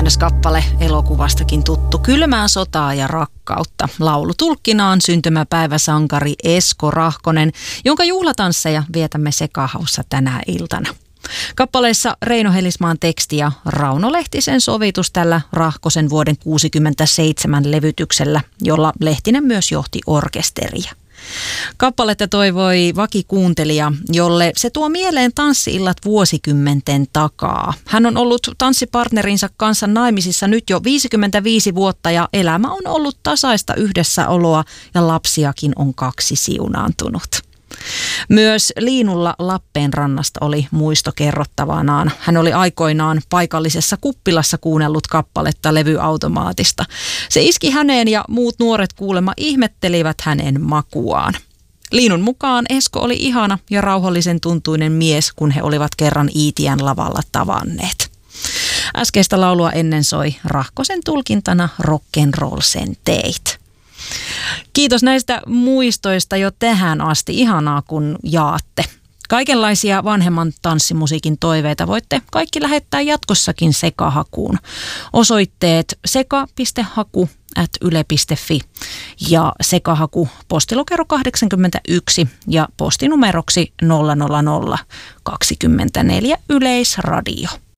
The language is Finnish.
käännöskappale elokuvastakin tuttu. Kylmää sotaa ja rakkautta. Laulutulkkinaan syntymäpäiväsankari Esko Rahkonen, jonka juhlatansseja vietämme Sekahaussa tänä iltana. Kappaleessa Reino Helismaan teksti ja Rauno Lehtisen sovitus tällä Rahkosen vuoden 1967 levytyksellä, jolla Lehtinen myös johti orkesteria. Kappaletta toivoi vakikuuntelija, jolle se tuo mieleen tanssi-illat vuosikymmenten takaa. Hän on ollut tanssipartnerinsa kanssa naimisissa nyt jo 55 vuotta ja elämä on ollut tasaista yhdessäoloa ja lapsiakin on 2 siunaantunut. Myös Liinulla Lappeenrannasta oli muisto kerrottavanaan. Hän oli aikoinaan paikallisessa kuppilassa kuunnellut kappaletta levyautomaatista. Se iski häneen ja muut nuoret kuulemma ihmettelivät hänen makuaan. Liinun mukaan Esko oli ihana ja rauhallisen tuntuinen mies, kun he olivat kerran Iitiän lavalla tavanneet. Äskeistä laulua ennen soi Rahkosen tulkintana Rock'n'Roll sen teit. Kiitos näistä muistoista jo tähän asti. Ihanaa, kun jaatte. Kaikenlaisia vanhemman tanssimusiikin toiveita voitte kaikki lähettää jatkossakin Sekahakuun. Osoitteet seka.haku@yle.fi ja Sekahaku postilokero 81 ja postinumeroksi 00024 Yleisradio.